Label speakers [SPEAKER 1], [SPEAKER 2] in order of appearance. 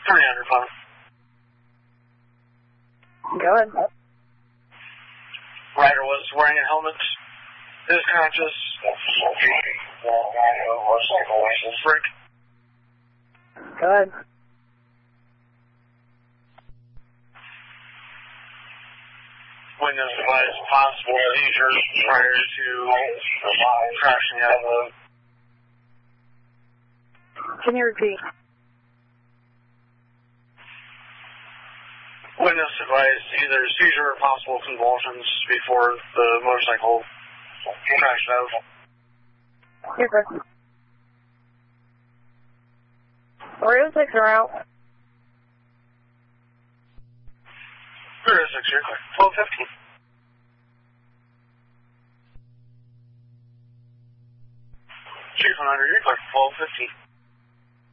[SPEAKER 1] 300, fine.
[SPEAKER 2] Go ahead.
[SPEAKER 1] Rider was wearing a helmet. Is conscious. Break.
[SPEAKER 2] Go ahead.
[SPEAKER 1] Witness advised possible seizures prior to crashing out of the...
[SPEAKER 2] Can you repeat?
[SPEAKER 1] Witness advised either seizure or possible convulsions before the motorcycle crashed out.
[SPEAKER 2] You're good. 306 are out.
[SPEAKER 1] 306, you're clear. 12:15. Chief 100, you're clear. 12:15.